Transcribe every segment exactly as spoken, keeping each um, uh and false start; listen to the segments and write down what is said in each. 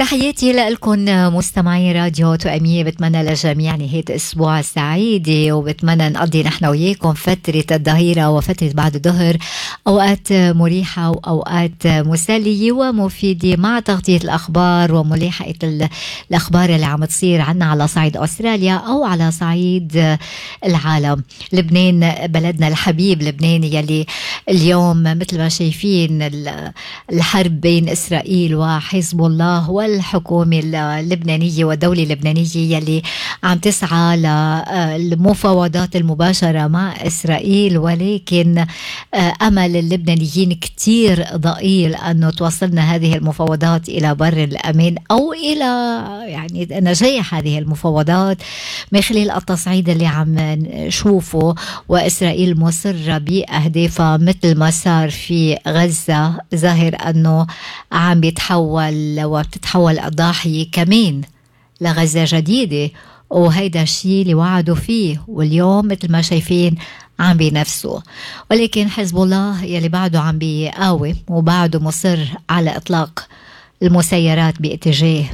تحياتي لكم مستمعي راديو تؤمية. بتمنى للجميع نهاية أسبوع سعيدة، وبتمنى نقضي نحن وياكم فترة الظهيرة وفترة بعد الظهر أوقات مريحة وأوقات مسلية ومفيدة مع تغطية الأخبار وملاحقة الأخبار اللي عم تصير عنا على صعيد أستراليا أو على صعيد العالم. لبنان بلدنا الحبيب، لبنان يلي اليوم مثل ما شايفين الحرب بين إسرائيل وحزب الله والحكومة اللبنانية والدولة اللبنانية يلي عم تسعى للمفاوضات المباشرة مع إسرائيل، ولكن أمل اللبنانيين كتير ضئيل أنه توصلنا هذه المفاوضات إلى بر الأمان أو إلى يعني نجاح هذه المفاوضات من خلال التصعيد اللي عم نشوفه. وإسرائيل مصرة بأهدافها مثل ما صار في غزة، ظاهر أنه عم بيتحول وبتتحول الضاحية كمان لغزة جديدة، وهيدا الشيء اللي وعدوا فيه واليوم مثل ما شايفين عم بينفسوا. ولكن حزب الله يلي بعده عم بيقاوم وبعده مصر على إطلاق المسيرات باتجاه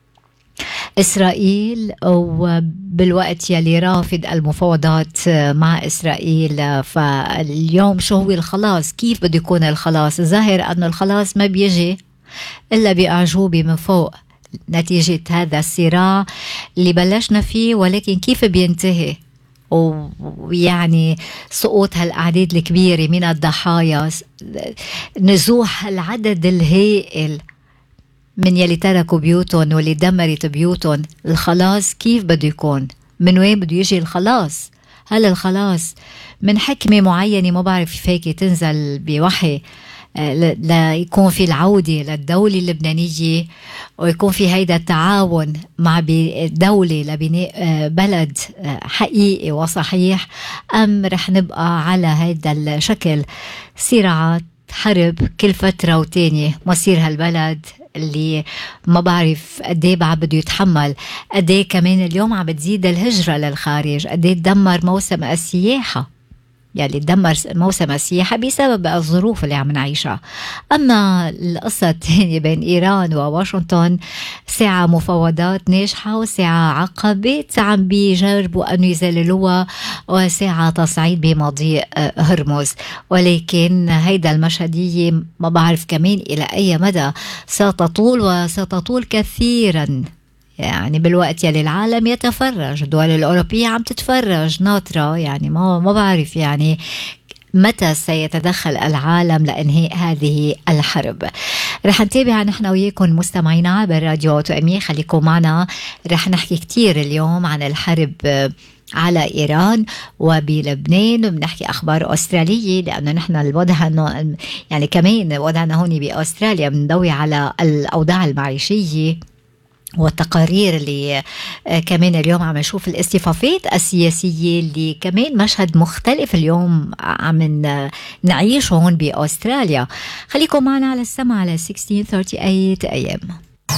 إسرائيل، وبالوقت يلي رافض المفاوضات مع إسرائيل. فاليوم شو هو الخلاص؟ كيف بده يكون الخلاص؟ ظاهر أنه الخلاص ما بيجي إلا بأعجوبة من فوق نتيجة هذا الصراع اللي بلشنا فيه، ولكن كيف بينتهي؟ ويعني سقوط هالأعداد الكبيرة من الضحايا، نزوح العدد الهائل من يلي تركوا بيوتهم واللي دمرت بيوتهم. الخلاص كيف بده يكون؟ من وين بده يجي الخلاص؟ هل الخلاص من حكمة معينة ما بعرف كيف هيك تنزل بوحي ليكون في العودة للدولة اللبنانية ويكون في هيدا التعاون مع دولة لبناء بلد حقيقي وصحيح، أم رح نبقى على هيدا الشكل صراعات حرب كل فترة وتانية؟ مصير هالبلد اللي ما بعرف قديه بعد بده يتحمل، قديه كمان اليوم عم بتزيد الهجرة للخارج، قديه تدمر موسم السياحة، يعني تدمر موسم السياحة بسبب الظروف اللي عم نعيشها. أما القصة الثانية بين إيران وواشنطن، ساعة مفاوضات ناجحة وساعة عقبات عم بيجربوا أن يزللوها، وساعة تصعيد بمضيق هرمز. ولكن هيدا المشهدية ما بعرف كمان إلى أي مدى ستطول، وستطول كثيراً. يعني بالوقت يلي العالم يتفرج، الدول الأوروبية عم تتفرج ناطرة، يعني ما ما بعرف يعني متى سيتدخل العالم لإنهاء هذه الحرب. رح نتابع نحن وياكم مستمعينا عبر راديو تؤمية، خليكم معنا. رح نحكي كتير اليوم عن الحرب على إيران وبلبنان، وبنحكي أخبار أسترالية لأنه نحن الوضع أنه يعني كمان وضعنا هون بأستراليا بنضوي على الأوضاع المعيشية والتقارير اللي كمان اليوم عم نشوف الاصطفافات السياسية اللي كمان مشهد مختلف اليوم عم نعيشه هون بأستراليا. خليكم معنا على السمع على ستة عشر ثلاثة وثلاثين إيه إم.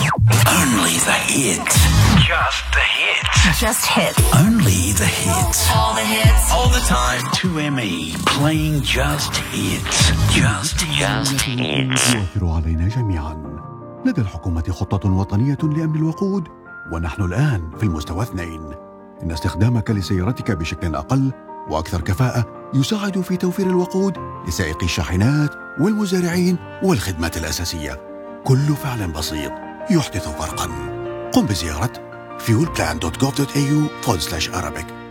Only the hits. Just the hits. Just hits. Only the hits. All the hits. All the time. two M E. Playing just hits. Just, just hits. يؤثر علينا جميعا. لدى الحكومة خطة وطنية لأمن الوقود، ونحن الآن في المستوى اثنين. إن استخدامك لسيارتك بشكل أقل وأكثر كفاءة يساعد في توفير الوقود لسائقي الشاحنات والمزارعين والخدمات الأساسية. كل فعل بسيط يحدث فرقا. قم بزيارة fuelplan دوت gov دوت إيه يو forward slash Arabic